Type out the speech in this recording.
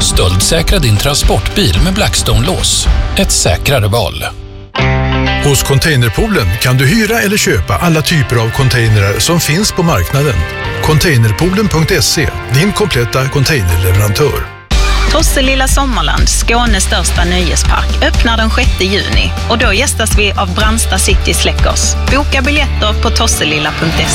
Stöldsäkra din transportbil med Blackstone-lås. Ett säkrare val. Hos Containerpoolen kan du hyra eller köpa alla typer av containrar som finns på marknaden. Containerpoolen.se, din kompletta containerleverantör. Tosselilla Sommarland, Skånes största nöjespark, öppnar den 6 juni och då gästas vi av Brandsta City Släckers. Boka biljetter på tosselilla.se.